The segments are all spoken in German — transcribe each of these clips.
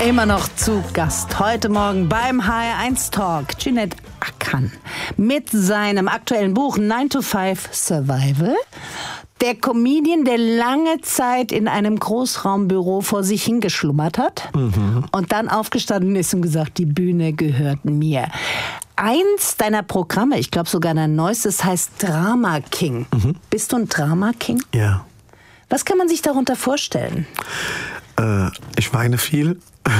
Immer noch zu Gast heute Morgen beim HR1 Talk Cüneyt Akkan mit seinem aktuellen Buch 9 to 5 Survival. Der Comedian, der lange Zeit in einem Großraumbüro vor sich hingeschlummert hat und dann aufgestanden ist und gesagt, die Bühne gehört mir. Eins deiner Programme, ich glaube sogar dein neuestes, heißt Drama King. Bist du ein Drama King? Ja. Was kann man sich darunter vorstellen? Ich weine viel.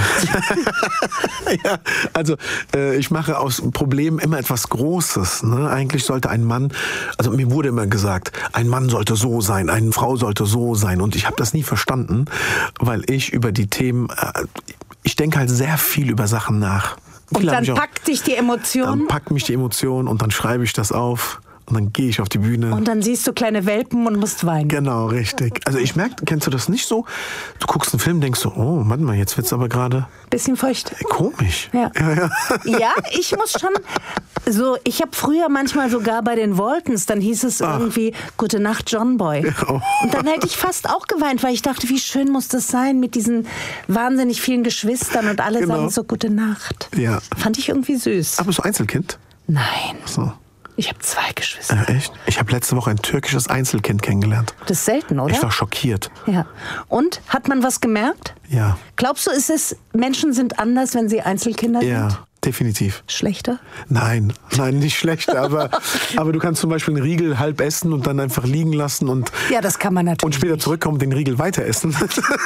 Ja, also ich mache aus Problemen immer etwas Großes. Ne? Eigentlich sollte ein Mann, also mir wurde immer gesagt, ein Mann sollte so sein, eine Frau sollte so sein. Und ich habe das nie verstanden, weil ich über die Themen, ich denke halt sehr viel über Sachen nach. Und dann packt dich die Emotion? Dann packt mich die Emotion und dann schreibe ich das auf. Und dann gehe ich auf die Bühne. Und dann siehst du kleine Welpen und musst weinen. Genau, richtig. Also ich merke, kennst du das nicht so? Du guckst einen Film, denkst so, oh, warte mal, jetzt wird's aber gerade... Bisschen feucht. Komisch. Ja. Ja, ich muss schon... So, ich habe früher manchmal sogar bei den Waltons, dann hieß es irgendwie, Gute Nacht, John Boy. Oh. Und dann hätte ich fast auch geweint, weil ich dachte, wie schön muss das sein mit diesen wahnsinnig vielen Geschwistern und alle sagen so Gute Nacht. Ja. Fand ich irgendwie süß. Aber bist du Einzelkind? Nein. So. Ich habe 2 Geschwister. Echt? Ich habe letzte Woche ein türkisches Einzelkind kennengelernt. Das ist selten, oder? Ich war schockiert. Ja. Und? Hat man was gemerkt? Ja. Glaubst du, Menschen sind anders, wenn sie Einzelkinder sind? Ja, definitiv. Schlechter? Nein, nicht schlechter, aber du kannst zum Beispiel einen Riegel halb essen und dann einfach liegen lassen und... Ja, das kann man natürlich. Und später zurückkommen und den Riegel weiter essen.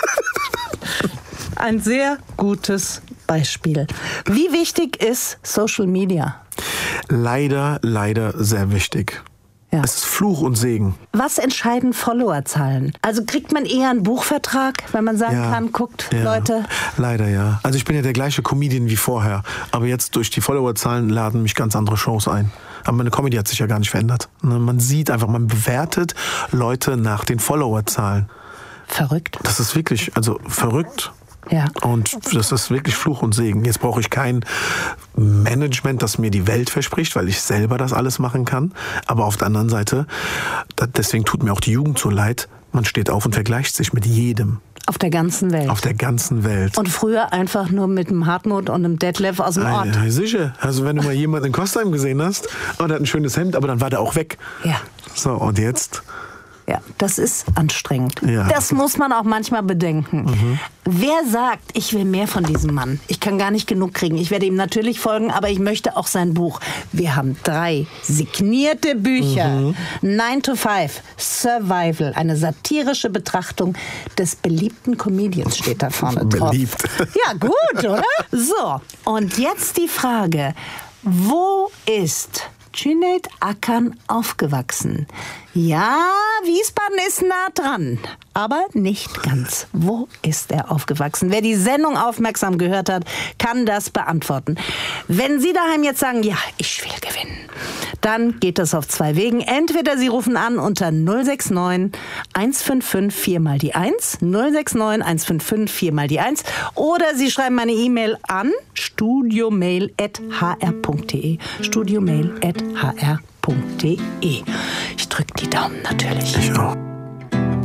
Ein sehr gutes Beispiel. Wie wichtig ist Social Media? Leider sehr wichtig. Ja. Es ist Fluch und Segen. Was entscheiden Followerzahlen? Also kriegt man eher einen Buchvertrag, wenn man sagen kann, guckt, Leute? Leider ja. Also ich bin ja der gleiche Comedian wie vorher. Aber jetzt durch die Followerzahlen laden mich ganz andere Shows ein. Aber meine Comedy hat sich ja gar nicht verändert. Man sieht einfach, man bewertet Leute nach den Followerzahlen. Verrückt. Das ist wirklich, also verrückt. Ja. Und das ist wirklich Fluch und Segen. Jetzt brauche ich kein Management, das mir die Welt verspricht, weil ich selber das alles machen kann. Aber auf der anderen Seite, deswegen tut mir auch die Jugend so leid, man steht auf und vergleicht sich mit jedem. Auf der ganzen Welt. Auf der ganzen Welt. Und früher einfach nur mit einem Hartmut und einem Detlef aus dem Ort. Ja, sicher. Also wenn du mal jemanden in Kostheim gesehen hast und hat ein schönes Hemd, aber dann war der auch weg. Ja. So, und jetzt... Ja, das ist anstrengend. Ja. Das muss man auch manchmal bedenken. Wer sagt, ich will mehr von diesem Mann? Ich kann gar nicht genug kriegen. Ich werde ihm natürlich folgen, aber ich möchte auch sein Buch. Wir haben 3 signierte Bücher. 9 to 5 Survival, eine satirische Betrachtung des beliebten Comedians steht da vorne drauf. Beliebt. Ja, gut, oder? So, und jetzt die Frage, wo ist Cüneyt Akkan aufgewachsen? Ja, Wiesbaden ist nah dran, aber nicht ganz. Wo ist er aufgewachsen? Wer die Sendung aufmerksam gehört hat, kann das beantworten. Wenn Sie daheim jetzt sagen, ja, ich will gewinnen, dann geht das auf 2 Wegen. Entweder Sie rufen an unter 069 155 4 mal die 1, 069 155 4 mal die 1, oder Sie schreiben eine E-Mail an studiomail@hr.de, studiomail@hr.de. Ich drücke die Daumen natürlich. Ich auch.